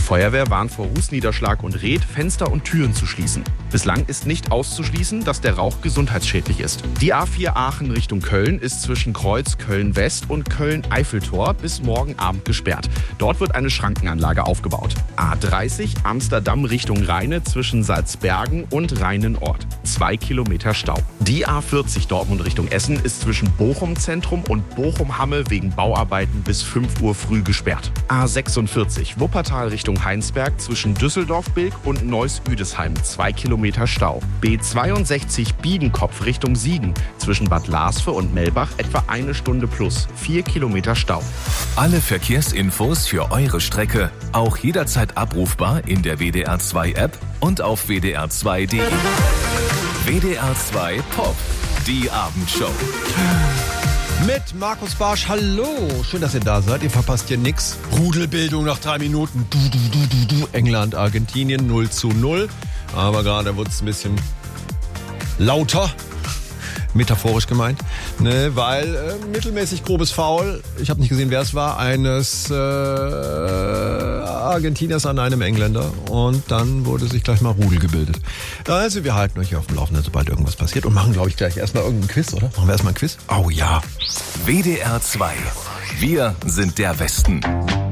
Feuerwehr warnt vor Rußniederschlag und rät, Fenster und Türen zu schließen. Bislang ist nicht auszuschließen, dass der Rauch gesundheitsschädlich ist. Die A4 Aachen Richtung Köln ist zwischen Kreuz Köln-West und Köln-Eiffeltor bis morgen Abend gesperrt. Dort wird eine Schrankenanlage aufgebaut. A30 Amsterdam Richtung Rheine zwischen Salzbergen und Rheinenort. 2 Kilometer Stau. Die A40 Dortmund Richtung Essen ist zwischen Bochum Zentrum und Bochum-Hamme wegen Bauarbeiten bis 5 Uhr früh gesperrt. A46 Wuppertal Richtung Heinsberg zwischen Düsseldorf-Bilk und Neuss-Üdesheim. 2 Kilometer Stau. B62 Biedenkopf Richtung Siegen zwischen Bad Larsve und Melbach etwa 1 Stunde plus. 4 Kilometer Stau. Alle Verkehrsinfos für eure Strecke auch jederzeit abrufbar in der WDR 2 App und auf wdr2.de. WDR 2 Pop, die Abendshow. Mit Markus Barsch, hallo. Schön, dass ihr da seid. Ihr verpasst hier nix. Rudelbildung nach 3 Minuten. England, Argentinien 0:0. Aber gerade wurde es ein bisschen lauter. Metaphorisch gemeint. Ne, weil mittelmäßig grobes Foul, ich habe nicht gesehen, wer es war, eines Argentiniers an einem Engländer. Und dann wurde sich gleich mal Rudel gebildet. Also wir halten euch auf dem Laufenden, sobald irgendwas passiert. Und machen, glaube ich, gleich erstmal irgendeinen Quiz, oder? Machen wir erstmal einen Quiz? Oh ja. WDR 2. Wir sind der Westen.